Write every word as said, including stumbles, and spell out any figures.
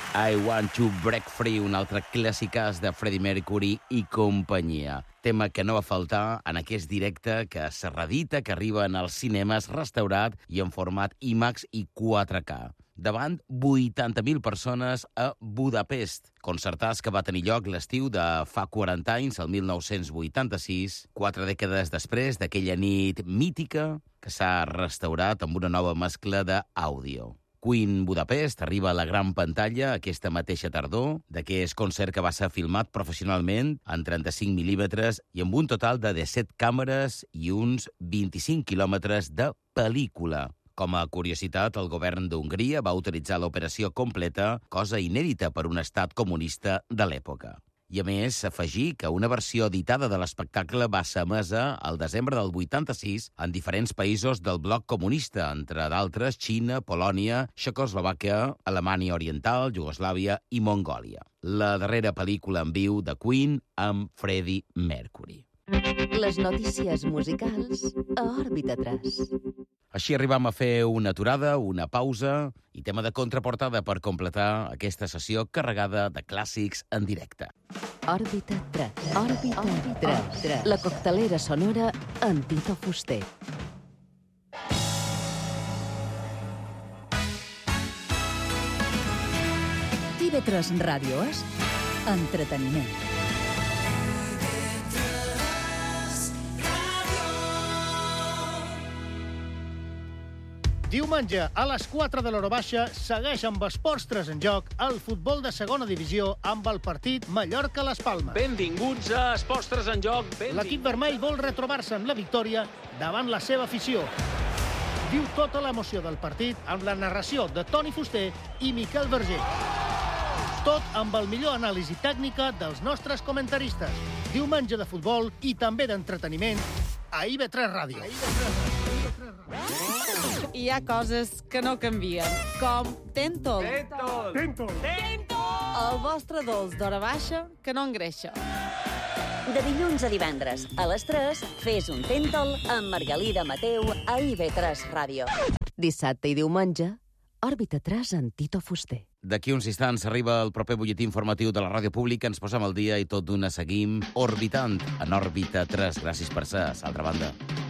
I Want to Break Free, un altre clàssicàs de Freddie Mercury i companyia. Tema que no va faltar en aquest directe que se redita, que arriba en els cinemes, restaurat i en format IMAX i quatre K. Davant vuitanta mil persones a Budapest. Concertàs que va tenir lloc l'estiu de fa quaranta anys, el mil nou-cents vuitanta-sis, quatre dècades després d'aquella nit mítica que s'ha restaurat amb una nova mescla d'àudio. Queen Budapest arriba a la gran pantalla aquesta mateixa tardor, d'aquest concert que va ser filmat professionalment en trenta-cinc mil·límetres i amb un total de disset càmeres i uns vint-i-cinc quilòmetres de pel·lícula. Com a curiositat, el govern d'Hongria va utilitzar l'operació completa, cosa inèdita per un estat comunista de l'època. I a més, afegir que una versió editada de l'espectacle va ser emesa al desembre del vuitanta-sis en diferents països del bloc comunista, entre d'altres Xina, Polònia, Txecoslovàquia, Alemanya Oriental, Iugoslàvia i Mongòlia. La darrera pel·lícula en viu de Queen amb Freddie Mercury. Les notícies musicals a Òrbita tres. Així arribam a fer una aturada, una pausa i tema de contraportada per completar aquesta sessió carregada de clàssics en directe. Òrbita tres. Òrbita tres. La coctelera sonora amb Tito Fuster. T V tres Ràdio és entreteniment. Diumenge, a les quatre de l'hora baixa, segueix amb Esports tres en joc el futbol de segona divisió amb el partit Mallorca-Las Palmes. Benvinguts a Esports tres en joc. L'equip vermell vol retrobar-se amb la victòria davant la seva afició. Viu tota l'emoció del partit amb la narració de Toni Fuster i Miquel Verger. Tot amb el millor anàlisi tècnica dels nostres comentaristes. Diumenge de futbol i també d'entreteniment a I V tres Ràdio. Hi ha coses que no canvien, com Tentol. Tentol! Tentol! Tentol! El vostre dolç d'hora baixa que no engreixa. De dilluns a divendres, a les tres, fes un Tentol amb Margalida Mateu a I V tres Ràdio. Dissabte i diumenge, Òrbita tres amb Tito Fuster. D'aquí uns instants arriba el proper butlletí informatiu de la ràdio pública, ens posem al dia i tot d'una seguim orbitant en Òrbita tres. Gràcies per ser, a l'altra banda.